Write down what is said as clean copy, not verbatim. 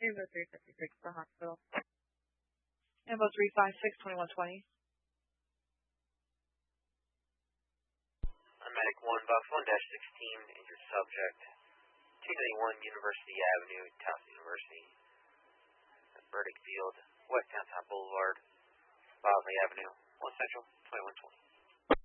Ambo 356, the hospital. Ambo 356, 2120. I'm Medic 1, Box 1-16, injured subject. 291 University Avenue, Towson University. Burdick Field, West Downtown Boulevard, Bosley Avenue, 1 Central, 2120.